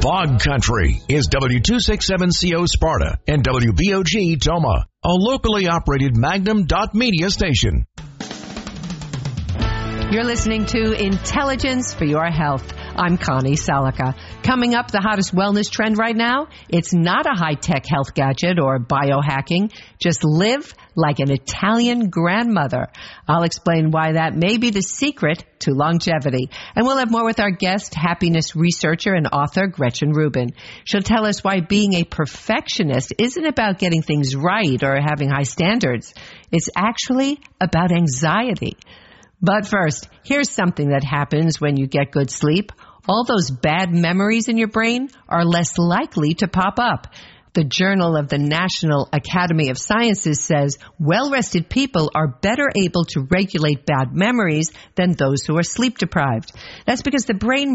Fog Country is W267CO Sparta and WBOG Toma, a locally operated Magnum.media station. You're listening to Intelligence for Your Health. I'm Connie Salica. Coming up, the hottest wellness trend right now, it's not a high-tech health gadget or biohacking. Just live like an Italian grandmother. I'll explain why that may be the secret to longevity. And we'll have more with our guest, happiness researcher and author Gretchen Rubin. She'll tell us why being a perfectionist isn't about getting things right or having high standards. It's actually about anxiety. But first, here's something that happens when you get good sleep. All those bad memories in your brain are less likely to pop up. The Journal of the National Academy of Sciences says well-rested people are better able to regulate bad memories than those who are sleep-deprived. That's because the brain